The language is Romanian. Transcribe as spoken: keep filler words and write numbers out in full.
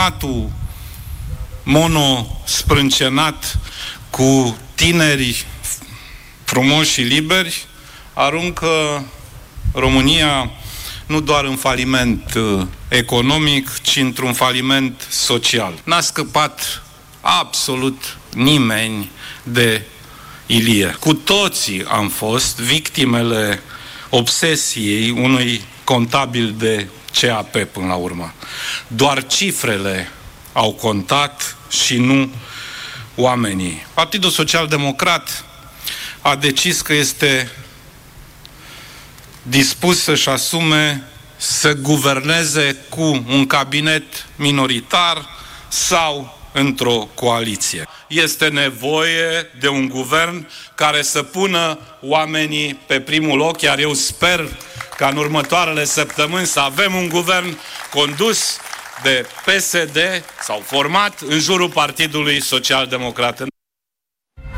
pensionatul monosprâncenat cu tineri frumoși și liberi aruncă România nu doar în faliment economic, ci într-un faliment social. N-a scăpat absolut nimeni de Ilie. Cu toții am fost victimele obsesiei unui contabil de C A P până la urmă. Doar cifrele au contat și nu oamenii. Partidul Social Democrat a decis că este dispus să-și asume să guverneze cu un cabinet minoritar sau într-o coaliție. Este nevoie de un guvern care să pună oamenii pe primul loc, iar eu sper ca în următoarele săptămâni să avem un guvern condus de P S D sau format în jurul Partidului Social Democrat.